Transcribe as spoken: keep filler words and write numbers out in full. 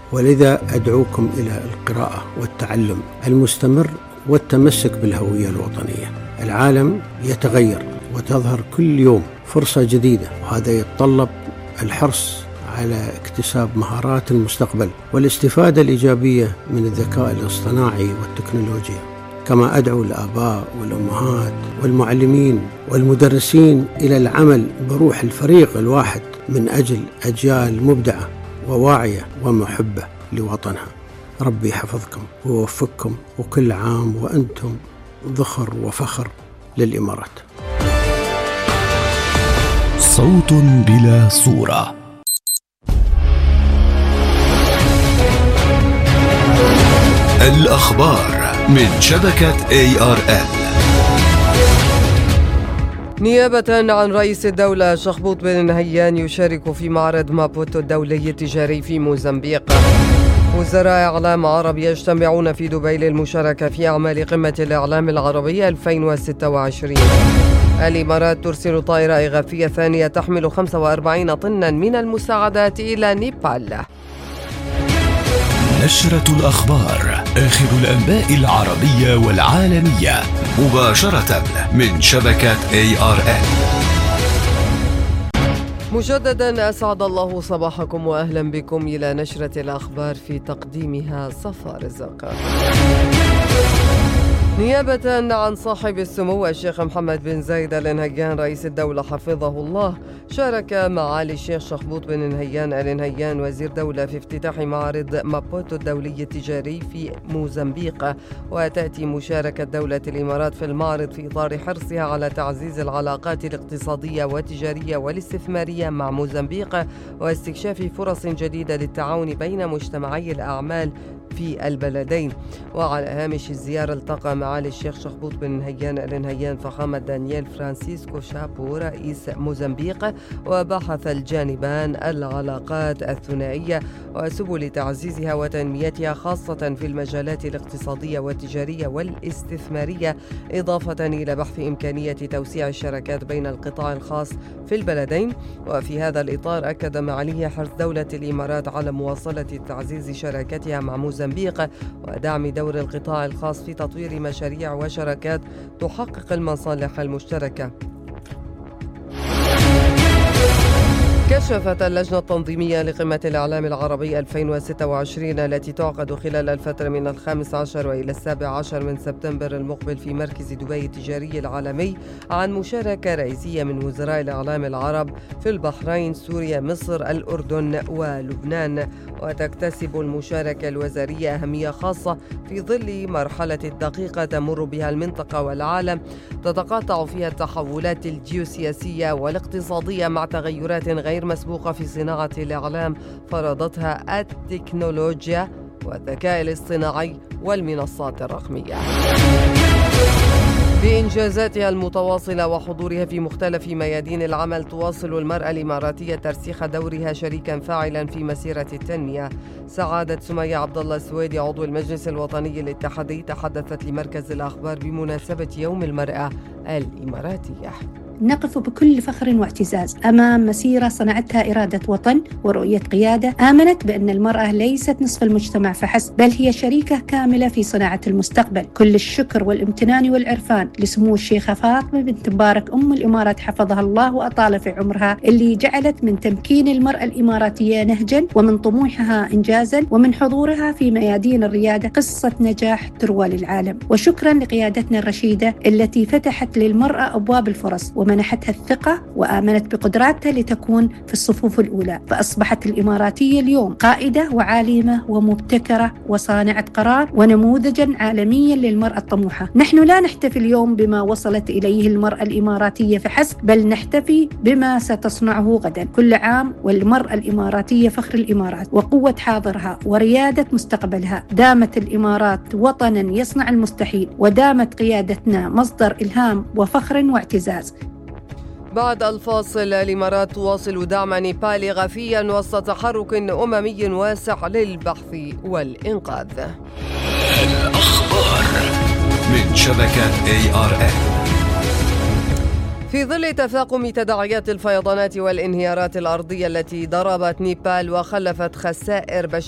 ولذا أدعوكم إلى القراءة والتعلم المستمر والتمسك بالهوية الوطنية. العالم يتغير وتظهر كل يوم فرصة جديدة، وهذا يتطلب الحرص على اكتساب مهارات المستقبل والاستفادة الإيجابية من الذكاء الاصطناعي والتكنولوجيا. كما أدعو الآباء والأمهات والمعلمين والمدرسين إلى العمل بروح الفريق الواحد من أجل أجيال مبدعة وواعية ومحبة لوطنها. ربي يحفظكم ويوفقكم، وكل عام وأنتم ذخر وفخر للإمارات. صوت بلا صورة. الأخبار من شبكة إيه آر إل. نيابة عن رئيس الدولة شخبوط بن نهيان يشارك في معرض مابوتو الدولي التجاري في موزمبيق. وزراء إعلام عرب يجتمعون في دبي للمشاركة في أعمال قمة الإعلام العربية ألفين وستة وعشرين. الإمارات ترسل طائرة إغاثية ثانية تحمل خمسة وأربعين طنا من المساعدات إلى نيبال. نشرة الأخبار، آخر الأنباء العربية والعالمية، مباشرة من شبكة إيه آر إل. مجددا أسعد الله صباحكم وأهلا بكم إلى نشرة الأخبار في تقديمها صفا رزق. نيابة عن صاحب السمو الشيخ محمد بن زايد آل نهيان رئيس الدولة حفظه الله، شارك معالي الشيخ شخبوط بن نهيان آل نهيان وزير دولة في افتتاح معرض مابوتو الدولي التجاري في موزمبيق. وتأتي مشاركة دولة الإمارات في المعرض في إطار حرصها على تعزيز العلاقات الاقتصادية والتجارية والاستثمارية مع موزمبيق واستكشاف فرص جديدة للتعاون بين مجتمعي الأعمال في البلدين. وعلى هامش الزيارة التقى معالي الشيخ شخبوط بن نهيان آل نهيان فخامة دانييل فرانسيسكو شابو رئيس موزمبيق، وبحث الجانبان العلاقات الثنائية وسبل تعزيزها وتنميتها خاصة في المجالات الاقتصادية والتجارية والاستثمارية، إضافة إلى بحث إمكانية توسيع الشراكات بين القطاع الخاص في البلدين. وفي هذا الإطار أكد معاليه حرص دولة الإمارات على مواصلة تعزيز شراكتها مع موزمبيق ودعم دور القطاع الخاص في تطوير مشاريع وشراكات تحقق المصالح المشتركة. كشفت اللجنة التنظيمية لقمة الإعلام العربي ألفين وستة وعشرين التي تعقد خلال الفترة من الخامس عشر وإلى السابع عشر من سبتمبر المقبل في مركز دبي التجاري العالمي عن مشاركة رئيسية من وزراء الإعلام العرب في البحرين، سوريا، مصر، الأردن ولبنان. وتكتسب المشاركة الوزارية أهمية خاصة في ظل مرحلة دقيقة تمر بها المنطقة والعالم، تتقاطع فيها التحولات الجيوسياسية والاقتصادية مع تغيرات غير مسبوقة في صناعة الإعلام فرضتها التكنولوجيا والذكاء الاصطناعي والمنصات الرقمية. بإنجازاتها المتواصلة وحضورها في مختلف ميادين العمل، تواصل المرأة الإماراتية ترسيخ دورها شريكا فاعلا في مسيرة التنمية. سعادة سمية عبد الله السويدي عضو المجلس الوطني الاتحادي تحدثت لمركز الأخبار بمناسبة يوم المرأة الإماراتية. نقف بكل فخر واعتزاز أمام مسيرة صنعتها إرادة وطن ورؤية قيادة آمنت بأن المرأة ليست نصف المجتمع فحسب، بل هي شريكة كاملة في صناعة المستقبل. كل الشكر والامتنان والعرفان لسمو الشيخة فاطمة بنت مبارك أم الإمارات حفظها الله وأطال في عمرها، اللي جعلت من تمكين المرأة الإماراتية نهجا، ومن طموحها إنجازا، ومن حضورها في ميادين الريادة قصة نجاح تروى للعالم. وشكرا لقيادتنا الرشيدة التي فتحت للمرأة أبواب الفرص ومنحتها الثقة وآمنت بقدراتها لتكون في الصفوف الأولى، فأصبحت الإماراتية اليوم قائدة وعالمة ومبتكرة وصانعة قرار ونموذجا عالميا للمرأة الطموحة. نحن لا نحتفي اليوم بما وصلت إليه المرأة الإماراتية فحسب، بل نحتفي بما ستصنعه غدا. كل عام والمرأة الإماراتية فخر الإمارات وقوة حاضرها وريادة مستقبلها. دامت الإمارات وطنا يصنع المستحيل، ودامت قيادتنا مصدر إلهام وفخر واعتزاز. بعد الفاصل، الإمارات تواصل دعم نيبال إغاثيا وسط تحرك أممي واسع للبحث والإنقاذ. الأخبار من شبكة إيه آر إل. في ظل تفاقم تداعيات الفيضانات والانهيارات الأرضية التي ضربت نيبال وخلفت خسائر بشرية